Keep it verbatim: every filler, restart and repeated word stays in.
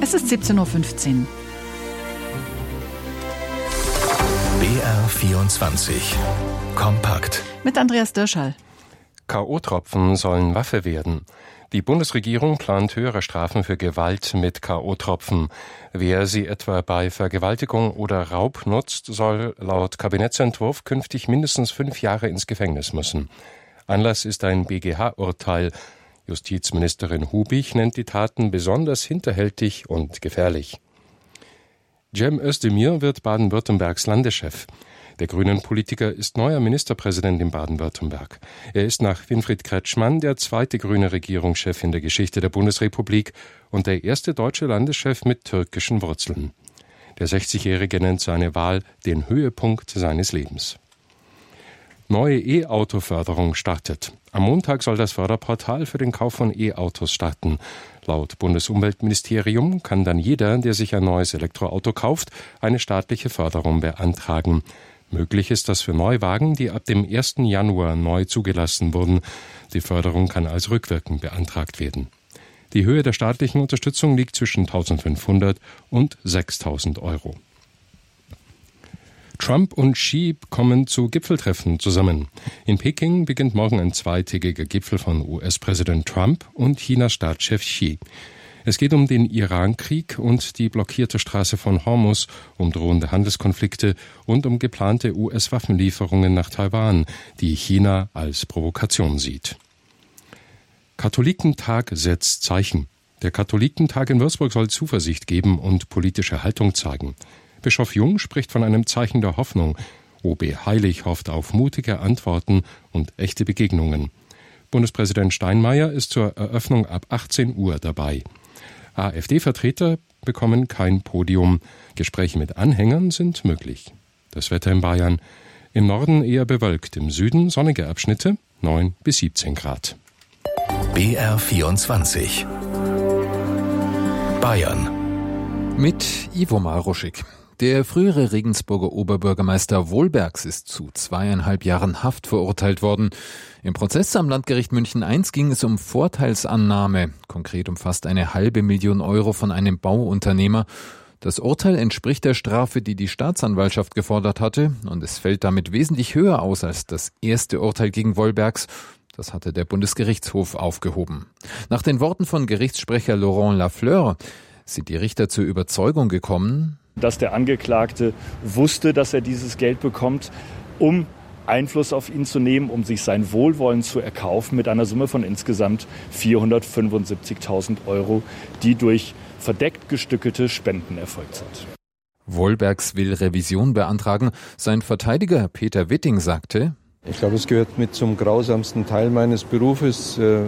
Es ist siebzehn Uhr fünfzehn. B R vierundzwanzig. Kompakt. Mit Andreas Dürschall. K O-Tropfen sollen Waffe werden. Die Bundesregierung plant höhere Strafen für Gewalt mit K O-Tropfen. Wer sie etwa bei Vergewaltigung oder Raub nutzt, soll laut Kabinettsentwurf künftig mindestens fünf Jahre ins Gefängnis müssen. Anlass ist ein B G H-Urteil. Justizministerin Hubich nennt die Taten besonders hinterhältig und gefährlich. Cem Özdemir wird Baden-Württembergs Landeschef. Der Grünen-Politiker ist neuer Ministerpräsident in Baden-Württemberg. Er ist nach Winfried Kretschmann der zweite grüne Regierungschef in der Geschichte der Bundesrepublik und der erste deutsche Landeschef mit türkischen Wurzeln. Der sechzigjährige nennt seine Wahl den Höhepunkt seines Lebens. Neue E-Auto-Förderung startet. Am Montag soll das Förderportal für den Kauf von E-Autos starten. Laut Bundesumweltministerium kann dann jeder, der sich ein neues Elektroauto kauft, eine staatliche Förderung beantragen. Möglich ist das für Neuwagen, die ab dem ersten Januar neu zugelassen wurden. Die Förderung kann als rückwirkend beantragt werden. Die Höhe der staatlichen Unterstützung liegt zwischen eintausendfünfhundert und sechstausend Euro. Trump und Xi kommen zu Gipfeltreffen zusammen. In Peking beginnt morgen ein zweitägiger Gipfel von U S-Präsident Trump und Chinas Staatschef Xi. Es geht um den Iran-Krieg und die blockierte Straße von Hormuz, um drohende Handelskonflikte und um geplante U S-Waffenlieferungen nach Taiwan, die China als Provokation sieht. Katholikentag setzt Zeichen. Der Katholikentag in Würzburg soll Zuversicht geben und politische Haltung zeigen. Bischof Jung spricht von einem Zeichen der Hoffnung. O B Heilig hofft auf mutige Antworten und echte Begegnungen. Bundespräsident Steinmeier ist zur Eröffnung ab achtzehn Uhr dabei. AfD-Vertreter bekommen kein Podium. Gespräche mit Anhängern sind möglich. Das Wetter in Bayern: im Norden eher bewölkt, im Süden sonnige Abschnitte, neun bis siebzehn Grad. B R vierundzwanzig. Bayern. Mit Ivo Maruschik. Der frühere Regensburger Oberbürgermeister Wohlbergs ist zu zweieinhalb Jahren Haft verurteilt worden. Im Prozess am Landgericht München eins ging es um Vorteilsannahme. Konkret um fast eine halbe Million Euro von einem Bauunternehmer. Das Urteil entspricht der Strafe, die die Staatsanwaltschaft gefordert hatte. Und es fällt damit wesentlich höher aus als das erste Urteil gegen Wohlbergs. Das hatte der Bundesgerichtshof aufgehoben. Nach den Worten von Gerichtssprecher Laurent Lafleur sind die Richter zur Überzeugung gekommen, dass der Angeklagte wusste, dass er dieses Geld bekommt, um Einfluss auf ihn zu nehmen, um sich sein Wohlwollen zu erkaufen mit einer Summe von insgesamt vierhundertfünfundsiebzigtausend Euro, die durch verdeckt gestückelte Spenden erfolgt sind. Wohlbergs will Revision beantragen. Sein Verteidiger Peter Witting sagte: Ich glaube, es gehört mit zum grausamsten Teil meines Berufes,